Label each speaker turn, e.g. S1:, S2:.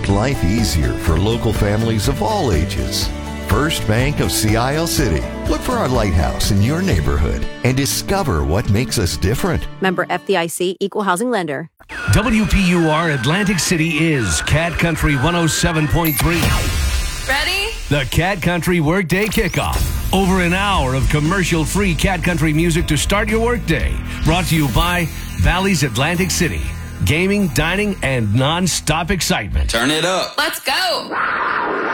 S1: make life easier for local families of all ages. First Bank of Sea Isle City. Look for our lighthouse in your neighborhood and discover what makes us different.
S2: Member FDIC, Equal Housing Lender.
S3: WPUR Atlantic City is Cat Country 107.3.
S4: Ready?
S3: The Cat Country Workday Kickoff. Over an hour of commercial-free Cat Country music to start your workday. Brought to you by Bally's Atlantic City. Gaming, dining, and non-stop excitement.
S4: Turn it up. Let's go.